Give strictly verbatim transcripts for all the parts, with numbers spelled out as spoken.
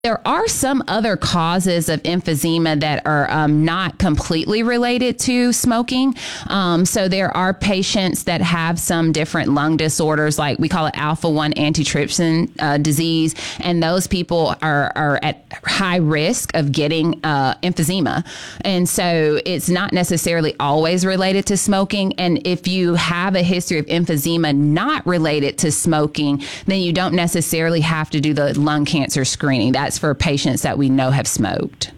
There are some other causes of emphysema that are um, not completely related to smoking. Um, so there are patients that have some different lung disorders, like we call it alpha one antitrypsin uh, disease. And those people are, are at high risk of getting uh, emphysema. And so it's not necessarily always related to smoking. And if you have a history of emphysema not related to smoking, then you don't necessarily have to do the lung cancer screening. That's for patients that we know have smoked.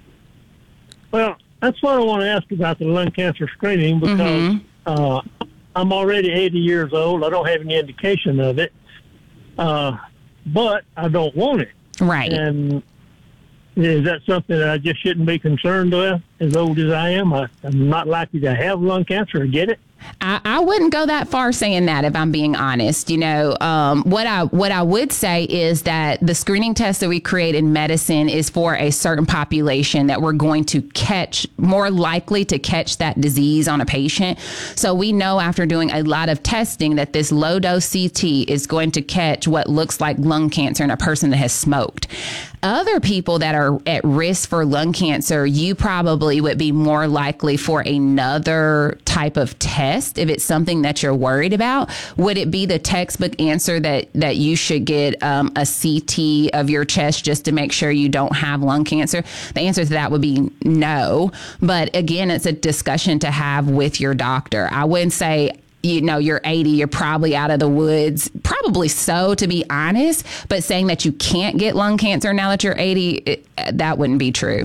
Well, that's what I want to ask about the lung cancer screening, because mm-hmm. uh, I'm already eighty years old. I don't have any indication of it, uh, but I don't want it. Right. And is that something that I just shouldn't be concerned with? As old as I am, I, I'm not likely to have lung cancer or get it. I, I wouldn't go that far saying that, if I'm being honest. You know, um, what I what I would say is that the screening test that we create in medicine is for a certain population that we're going to catch, more likely to catch that disease on a patient. So we know after doing a lot of testing that this low dose C T is going to catch what looks like lung cancer in a person that has smoked. Other people that are at risk for lung cancer, you probably would be more likely for another type of test if it's something that you're worried about. Would it be the textbook answer that, that you should get um, a C T of your chest just to make sure you don't have lung cancer? The answer to that would be no. But again, it's a discussion to have with your doctor. I wouldn't say, you know, you're eighty, you're probably out of the woods. Probably so, to be honest. But saying that you can't get lung cancer now that you're eighty, it, that wouldn't be true.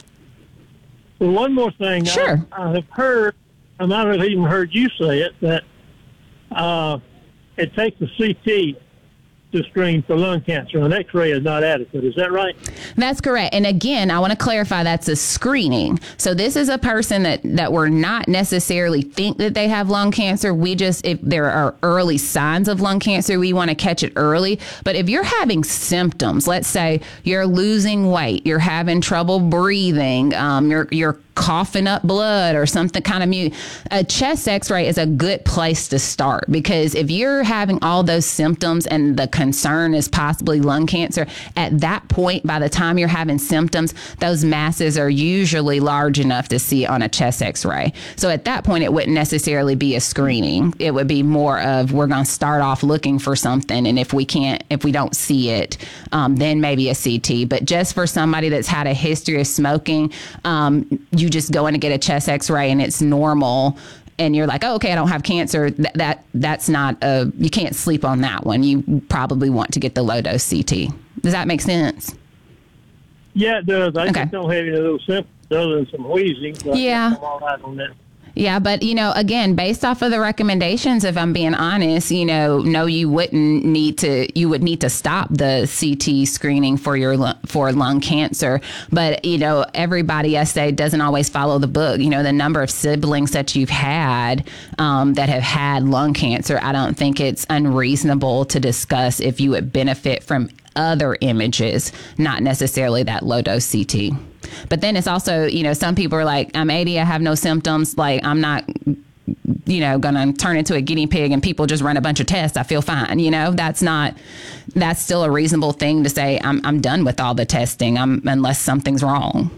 Well, one more thing. Sure. I, I have heard, I might have even heard you say it, that uh, it takes a C T to screen for lung cancer. An X-ray is not adequate. Is that right? That's correct. And again, I want to clarify, that's a screening. So this is a person that, that we're not necessarily think that they have lung cancer. We just, if there are early signs of lung cancer, we want to catch it early. But if you're having symptoms, let's say you're losing weight, you're having trouble breathing, um, you're, you're coughing up blood or something kind of mute, a chest x-ray is a good place to start, because if you're having all those symptoms and the concern is possibly lung cancer, at that point, by the time you're having symptoms, those masses are usually large enough to see on a chest x-ray. So at that point, it wouldn't necessarily be a screening. It would be more of, we're going to start off looking for something. And if we can't, if we don't see it, um, then maybe a C T. But just for somebody that's had a history of smoking, um, you just go in to get a chest x-ray and it's normal, and you're like, oh, okay, I don't have cancer. That, that that's not a, you can't sleep on that one. You probably want to get the low dose C T. Does that make sense? Yeah, it does. I okay. just don't have any of those symptoms other than some wheezing. So yeah. I'm all right on that. Yeah, but, you know, again, based off of the recommendations, if I'm being honest, you know, no, you wouldn't need to, you would need to stop the C T screening for your, for lung cancer. But, you know, everybody, I say, doesn't always follow the book. You know, the number of siblings that you've had um, that have had lung cancer, I don't think it's unreasonable to discuss if you would benefit from other images, not necessarily that low dose C T. But then it's also, you know, some people are like, I'm eighty, I have no symptoms. Like, I'm not, you know, going to turn into a guinea pig and people just run a bunch of tests. I feel fine. You know, that's not, that's still a reasonable thing to say. I'm I'm done with all the testing I'm, unless something's wrong.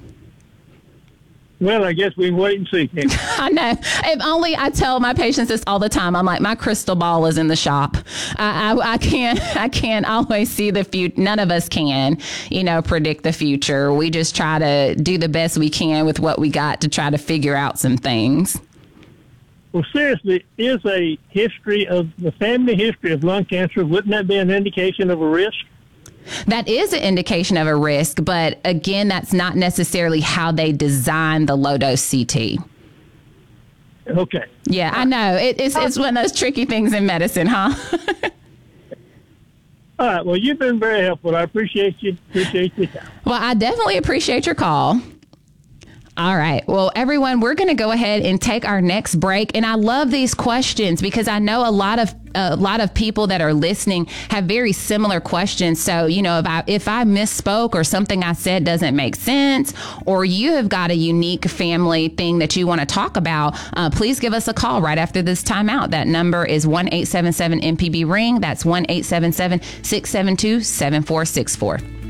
Well, I guess we can wait and see. I know. If only I tell my patients this all the time. I'm like, my crystal ball is in the shop. I, I, I can't. I can't always see the future. None of us can, you know, predict the future. We just try to do the best we can with what we got to try to figure out some things. Well, seriously, is a history of the family history of lung cancer, wouldn't that be an indication of a risk? That is an indication of a risk, but again, that's not necessarily how they design the low dose C T. Okay. Yeah, I know. It, it's it's one of those tricky things in medicine, huh? All right. Well, you've been very helpful. I appreciate you. Appreciate your time. Well, I definitely appreciate your call. All right. Well, everyone, we're going to go ahead and take our next break. And I love these questions because I know a lot of a lot of people that are listening have very similar questions. So, you know, if I if I misspoke or something I said doesn't make sense, or you have got a unique family thing that you want to talk about, uh, please give us a call right after this timeout. That number is one eight seven seven M P B ring. That's one eight seven seven, six seven two, seven four six four.